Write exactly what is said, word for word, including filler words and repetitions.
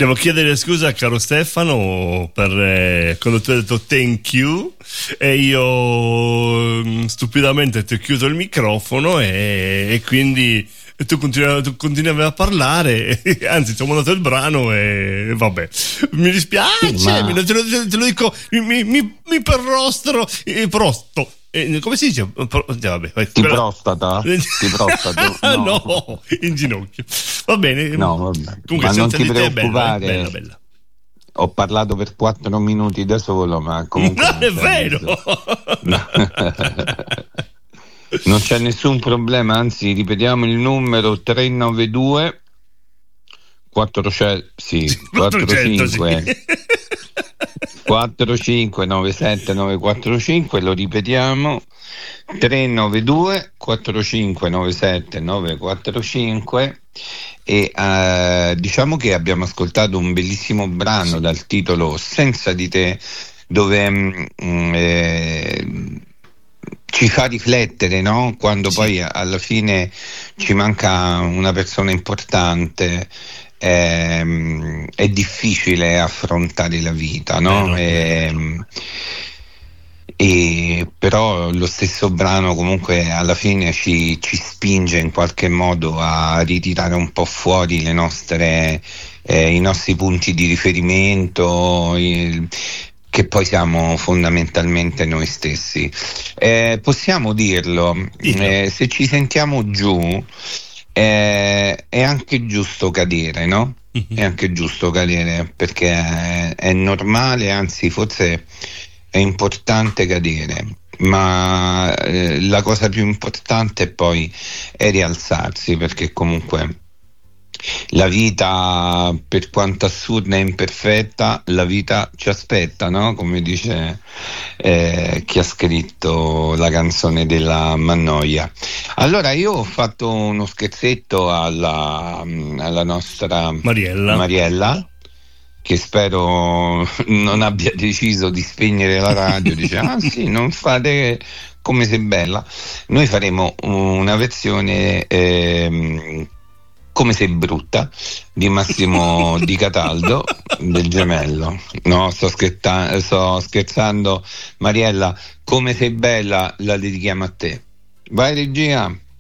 Devo chiedere scusa a caro Stefano per eh, quando tu hai detto thank you e io stupidamente ti ho chiuso il microfono e, e quindi tu continuavi, tu continuavi a parlare, anzi ti ho mandato il brano e vabbè, mi dispiace, sì, ma... mi, te, lo, te lo dico, mi, mi, mi perrostro, eh, prosto. Eh, come si dice? Pro, vabbè, vai, Ti quella... prostata? Ti prostata? No. No, in ginocchio. Va bene. No, vabbè. Comunque, ma non ti te preoccupare. È bella, bella, bella. Ho parlato per quattro minuti da solo, ma comunque non, non è vero. No. Non c'è nessun problema, anzi ripetiamo il numero tre nove due quattrocento sì, quarantacinque sì. quarantacinque novantasette novecentoquarantacinque, lo ripetiamo, tre nove due quattrocento novantasette novecentoquarantacinque. E uh, diciamo che abbiamo ascoltato un bellissimo brano dal titolo Senza di te, dove mm, eh, ci fa riflettere, no? Quando sì. Poi alla fine ci manca una persona importante, ehm, è difficile affrontare la vita, no? E, e però lo stesso brano comunque alla fine ci, ci spinge in qualche modo a ritirare un po' fuori le nostre, eh, i nostri punti di riferimento, il, che poi siamo fondamentalmente noi stessi. Eh, possiamo dirlo, eh, se ci sentiamo giù eh, è anche giusto cadere, no? Mm-hmm. È anche giusto cadere, perché è, è normale, anzi forse è importante cadere, ma eh, la cosa più importante poi è rialzarsi, perché comunque la vita, per quanto assurda e imperfetta, la vita ci aspetta, no? Come dice eh, chi ha scritto la canzone della Mannoia. Allora io ho fatto uno scherzetto alla, alla nostra Mariella. Mariella, che spero non abbia deciso di spegnere la radio. Dice ah sì, non fate come sei bella. Noi faremo una versione ehm, Come sei brutta di Massimo Di Cataldo, del Gemello. No, sto, scherta- sto scherzando. Mariella, Come sei bella la dedichiamo a te. Vai regia.